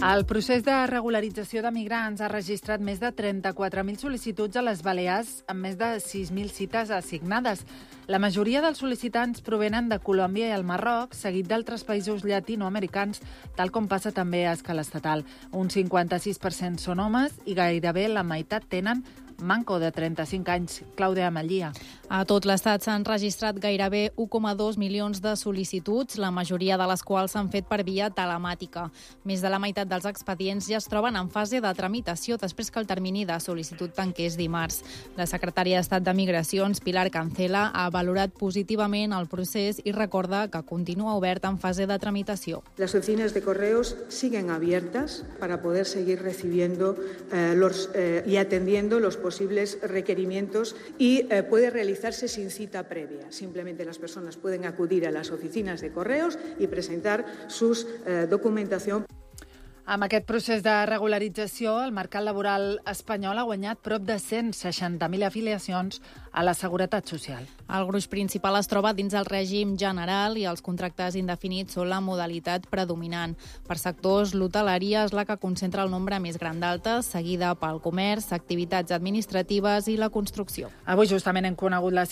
El procés de regularització de migrants ha registrat més de 34.000 sol·licituds a les Balears, amb més de 6.000 cites assignades. La majoria dels sol·licitants provenen de Colòmbia i el Marroc, seguit d'altres països llatinoamericans, tal com passa també a escala estatal. Un 56% són homes i gairebé la meitat tenen manco de 35 anys. Clàudia Ametlla. A tot l'Estat s'han registrat gairebé 1,2 milions de sol·licituds, la majoria de les quals s'han fet per via telemàtica. Més de la meitat dels expedients ja es troben en fase de tramitació després que el termini de sol·licitud tanqués dimarts. La secretària d'Estat de Migracions, Pilar Cancela, ha valorat positivament el procés i recorda que continua obert en fase de tramitació. Las oficinas de correos siguen abiertas para poder seguir recibiendo y atendiendo los posibles requerimientos y puede realizarse sin cita previa. Simplemente las personas pueden acudir a las oficinas de correos y presentar sus documentación. Amb aquest procés de regularització, el mercat laboral espanyol ha guanyat prop de 160.000 afiliacions a la Seguretat Social. El gruix principal es troba dins el règim general i els contractes indefinits són la modalitat predominant. Per sectors, l'hoteleria és la que concentra el nombre més gran d'altes, seguida pel comerç, activitats administratives i la construcció. Avui justament hem conegut la